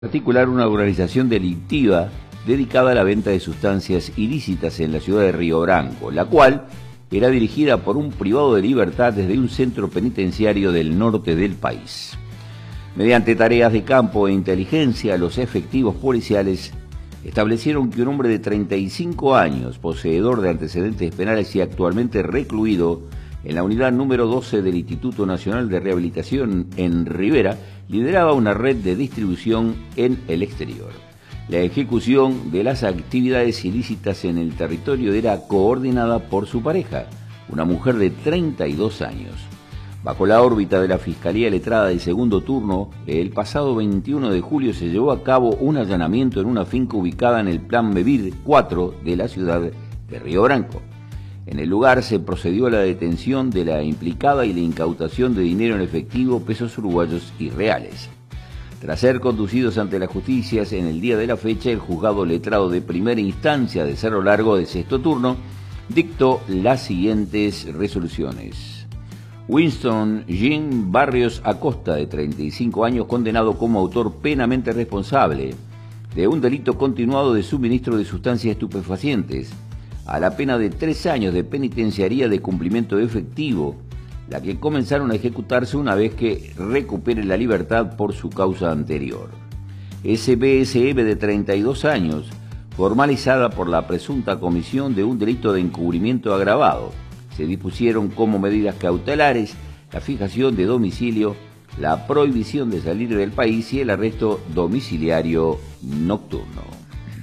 Particular una organización delictiva dedicada a la venta de sustancias ilícitas en la ciudad de Río Branco, la cual era dirigida por un privado de libertad desde un centro penitenciario del norte del país. Mediante tareas de campo e inteligencia, los efectivos policiales establecieron que un hombre de 35 años, poseedor de antecedentes penales y actualmente recluido en la unidad número 12 del Instituto Nacional de Rehabilitación en Rivera, lideraba una red de distribución en el exterior. La ejecución de las actividades ilícitas en el territorio era coordinada por su pareja, una mujer de 32 años. Bajo la órbita de la Fiscalía Letrada del segundo turno, el pasado 21 de julio se llevó a cabo un allanamiento en una finca ubicada en el Plan Bebir 4 de la ciudad de Río Branco. En el lugar se procedió a la detención de la implicada y la incautación de dinero en efectivo, pesos uruguayos y reales. Tras ser conducidos ante la justicia en el día de la fecha, el juzgado letrado de primera instancia de Cerro Largo de sexto turno dictó las siguientes resoluciones. Winston Jean Barrios Acosta, de 35 años, condenado como autor penamente responsable de un delito continuado de suministro de sustancias estupefacientes, a la pena de 3 años de penitenciaría de cumplimiento efectivo, la que comenzaron a ejecutarse una vez que recupere la libertad por su causa anterior. SBSM, de 32 años, formalizada por la presunta comisión de un delito de encubrimiento agravado. Se dispusieron como medidas cautelares la fijación de domicilio, la prohibición de salir del país y el arresto domiciliario nocturno.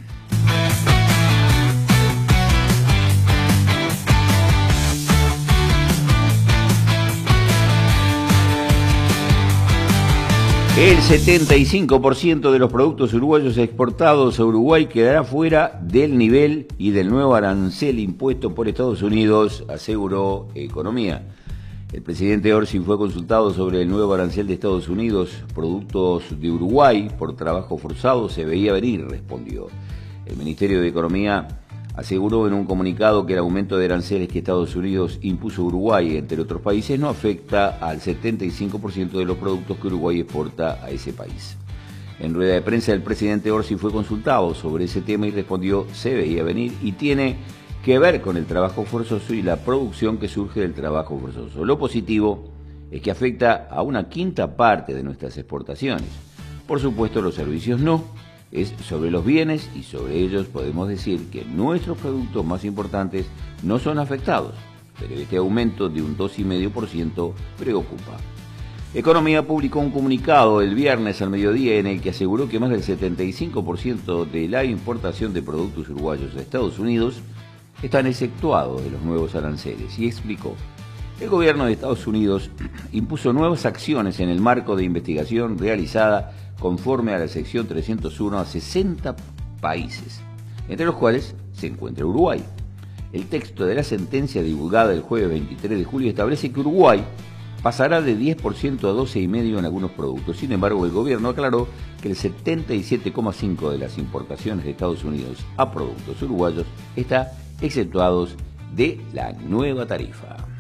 El 75% de los productos uruguayos exportados a Uruguay quedará fuera del nivel y del nuevo arancel impuesto por Estados Unidos, aseguró Economía. El presidente Orsi fue consultado sobre el nuevo arancel de Estados Unidos. Productos de Uruguay por trabajo forzado se veía venir, respondió. El Ministerio de Economía aseguró en un comunicado que el aumento de aranceles que Estados Unidos impuso a Uruguay, entre otros países, no afecta al 75% de los productos que Uruguay exporta a ese país. En rueda de prensa, el presidente Orsi fue consultado sobre ese tema y respondió: se veía venir y tiene que ver con el trabajo forzoso y la producción que surge del trabajo forzoso. Lo positivo es que afecta a una quinta parte de nuestras exportaciones. Por supuesto, los servicios no. Es sobre los bienes y sobre ellos podemos decir que nuestros productos más importantes no son afectados, pero este aumento de un 2,5% preocupa. Economía publicó un comunicado el viernes al mediodía en el que aseguró que más del 75% de la importación de productos uruguayos a Estados Unidos están exceptuados de los nuevos aranceles y explicó: el gobierno de Estados Unidos impuso nuevas acciones en el marco de investigación realizada conforme a la sección 301 a 60 países, entre los cuales se encuentra Uruguay. El texto de la sentencia divulgada el jueves 23 de julio establece que Uruguay pasará de 10% a 12,5% en algunos productos. Sin embargo, el gobierno aclaró que el 77,5% de las importaciones de Estados Unidos a productos uruguayos está exceptuados de la nueva tarifa.